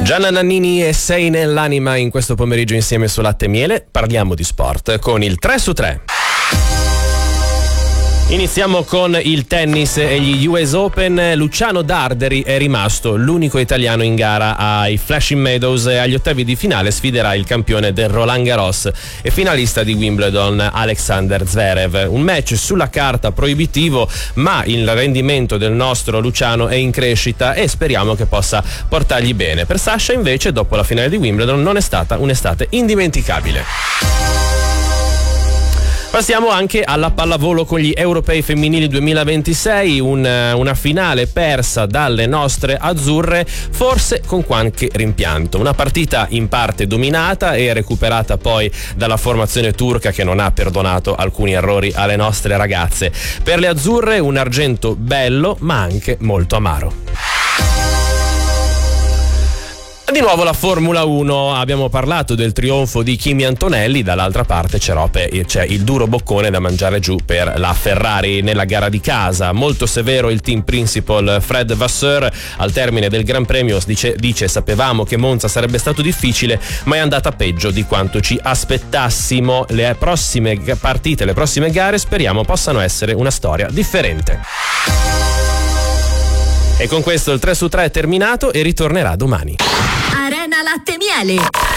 Gianna Nannini e Sei nell'anima in questo pomeriggio insieme su Latte e Miele. Parliamo di sport con il 3 su 3. Iniziamo con il tennis e gli US Open. Luciano Darderi è rimasto l'unico italiano in gara ai Flushing Meadows e agli ottavi di finale sfiderà il campione del Roland Garros e finalista di Wimbledon Alexander Zverev. Un match sulla carta proibitivo, ma il rendimento del nostro Luciano è in crescita e speriamo che possa portargli bene. Per Sasha invece, dopo la finale di Wimbledon, non è stata un'estate indimenticabile. Passiamo anche alla pallavolo con gli europei femminili 2026, una finale persa dalle nostre azzurre, forse con qualche rimpianto. Una partita in parte dominata e recuperata poi dalla formazione turca che non ha perdonato alcuni errori alle nostre ragazze. Per le azzurre un argento bello ma anche molto amaro. Di nuovo la Formula 1, abbiamo parlato del trionfo di Kimi Antonelli, dall'altra parte c'è il duro boccone da mangiare giù per la Ferrari nella gara di casa. Molto severo il team principal Fred Vasseur, al termine del Gran Premio dice sapevamo che Monza sarebbe stato difficile, ma è andata peggio di quanto ci aspettassimo. Le prossime partite, le prossime gare speriamo possano essere una storia differente. E con questo il 3 su 3 è terminato e ritornerà domani. Arena Latte e Miele.